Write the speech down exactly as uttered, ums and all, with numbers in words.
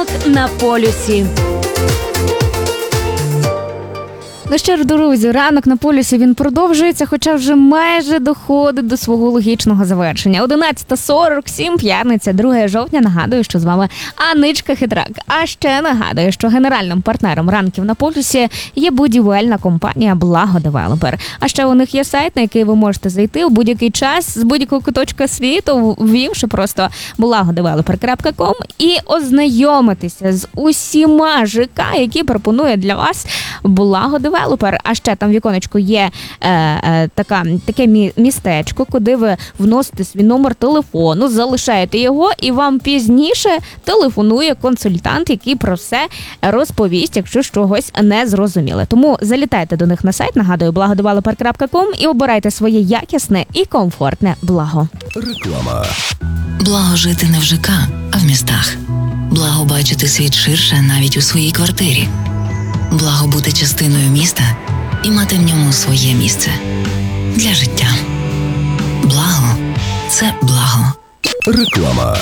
Ранок на полюсі. Ну що ж, друзі, ранок на полюсі він продовжується, хоча вже майже доходить до свого логічного завершення. одинадцята сорок сім, п'ятниця, друге жовтня. Нагадую, що з вами Аничка Хитрак. А ще нагадую, що генеральним партнером ранків на полюсі є будівельна компанія «Благодевелопер». А ще у них є сайт, на який ви можете зайти у будь-який час з будь-якого куточка світу, ввівши просто благодевелопер крапка ком і ознайомитися з усіма ЖК, які пропонує для вас «Благодевелопер». А ще там в віконечку є е, е, така, таке містечко, куди ви вносите свій номер телефону, залишаєте його, і вам пізніше телефонує консультант, який про все розповість, якщо чогось не зрозуміли. Тому залітайте до них на сайт, нагадую, благодевелопер крапка ком, і обирайте своє якісне і комфортне благо. Реклама. Благо жити не в ЖК, а в містах. Благо бачити світ ширше навіть у своїй квартирі. Благо бути частиною міста і мати в ньому своє місце для життя. Благо – це благо. Реклама.